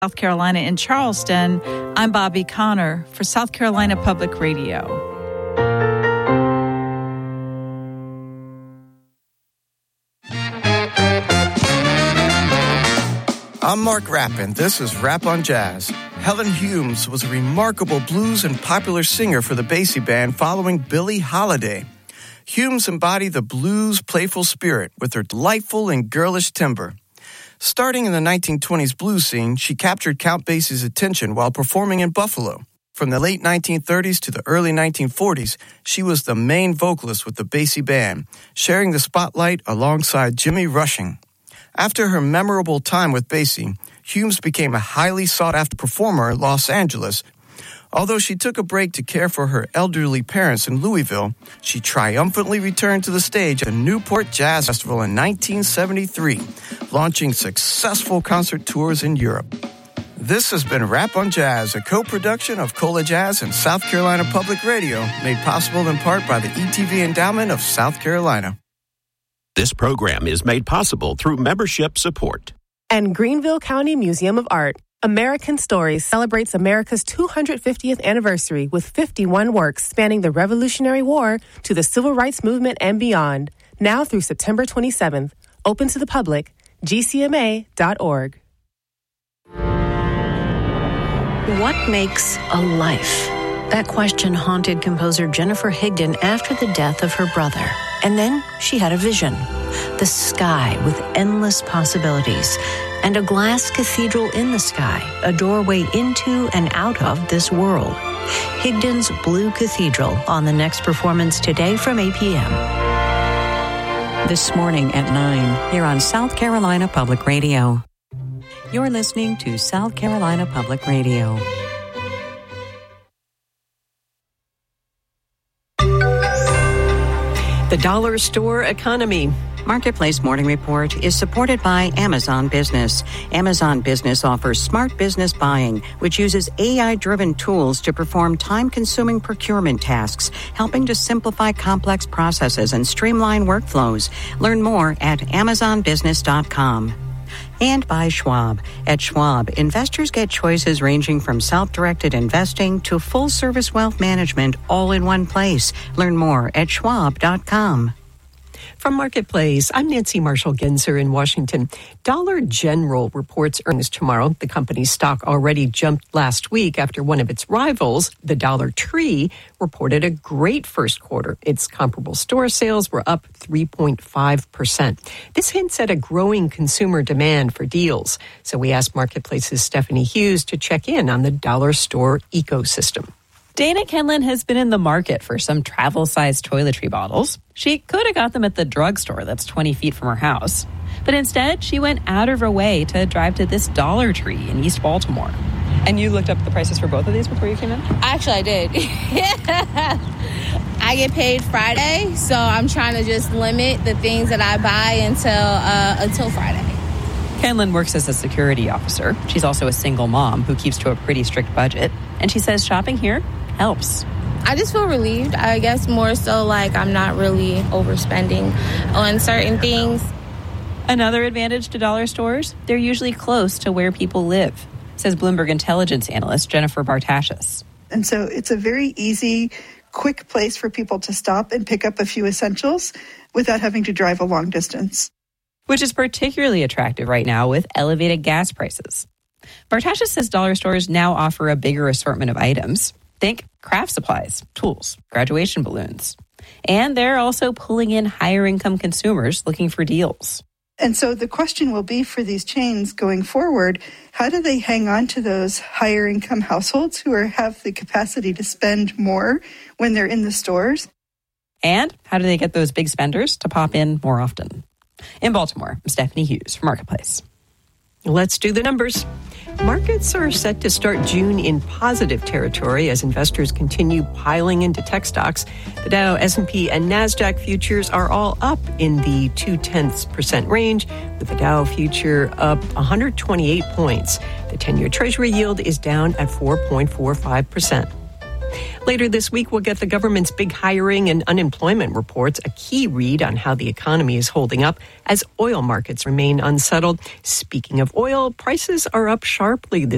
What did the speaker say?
South Carolina in Charleston, I'm Bobby Connor for South Carolina Public Radio. I'm Mark Rapp, and this is Rap on Jazz. Helen Humes was a remarkable blues and popular singer for the Basie Band following Billie Holiday. Humes embodied the blues' playful spirit with her delightful and girlish timbre. Starting in the 1920s blues scene, she captured Count Basie's attention while performing in Buffalo. From the late 1930s to the early 1940s, she was the main vocalist with the Basie Band, sharing the spotlight alongside Jimmy Rushing. After her memorable time with Basie, Humes became a highly sought-after performer in Los Angeles. Although she took a break to care for her elderly parents in Louisville, she triumphantly returned to the stage at Newport Jazz Festival in 1973, launching successful concert tours in Europe. This has been Rap on Jazz, a co-production of Cola Jazz and South Carolina Public Radio, made possible in part by the ETV Endowment of South Carolina. This program is made possible through membership support. And Greenville County Museum of Art. American Stories celebrates America's 250th anniversary with 51 works spanning the Revolutionary War to the Civil Rights Movement and beyond. Now through September 27th. Open to the public. GCMA.org. What makes a life? That question haunted composer Jennifer Higdon after the death of her brother. And then she had a vision. The sky with endless possibilities. And a glass cathedral in the sky, a doorway into and out of this world. Higdon's Blue Cathedral on the next performance today from 8 p.m. This morning at 9 here on South Carolina Public Radio. You're listening to South Carolina Public Radio. The dollar store economy. Marketplace Morning Report is supported by Amazon Business. Amazon Business offers smart business buying, which uses AI-driven tools to perform time-consuming procurement tasks, helping to simplify complex processes and streamline workflows. Learn more at amazonbusiness.com. And by Schwab. At Schwab, investors get choices ranging from self-directed investing to full-service wealth management all in one place. Learn more at schwab.com. From Marketplace, I'm Nancy Marshall-Genzer in Washington. Dollar General reports earnings tomorrow. The company's stock already jumped last week after one of its rivals, the Dollar Tree, reported a great first quarter. Its comparable store sales were up 3.5%. This hints at a growing consumer demand for deals. So we asked Marketplace's Stephanie Hughes to check in on the dollar store ecosystem. Dana Kenlin has been in the market for some travel-sized toiletry bottles. She could have got them at the drugstore that's 20 feet from her house. But instead, she went out of her way to drive to this Dollar Tree in East Baltimore. And you looked up the prices for both of these before you came in? Actually, I did. I get paid Friday, so I'm trying to just limit the things that I buy until Friday. Kenlin works as a security officer. She's also a single mom who keeps to a pretty strict budget. And she says shopping here helps. I just feel relieved. I guess more so like I'm not really overspending on certain things. Another advantage to dollar stores, they're usually close to where people live, says Bloomberg intelligence analyst Jennifer Bartashis. And so it's a very easy, quick place for people to stop and pick up a few essentials without having to drive a long distance. Which is particularly attractive right now with elevated gas prices. Bartashis says dollar stores now offer a bigger assortment of items. Think craft supplies, tools, graduation balloons. And they're also pulling in higher income consumers looking for deals. And so the question will be for these chains going forward, how do they hang on to those higher income households who have the capacity to spend more when they're in the stores? And how do they get those big spenders to pop in more often? In Baltimore, I'm Stephanie Hughes for Marketplace. Let's do the numbers. Markets are set to start June in positive territory as investors continue piling into tech stocks. The Dow, S&P, and NASDAQ futures are all up in the 0.2% range, with the Dow future up 128 points. The 10-year Treasury yield is down at 4.45%. Later this week, we'll get the government's big hiring and unemployment reports, a key read on how the economy is holding up as oil markets remain unsettled. Speaking of oil, prices are up sharply this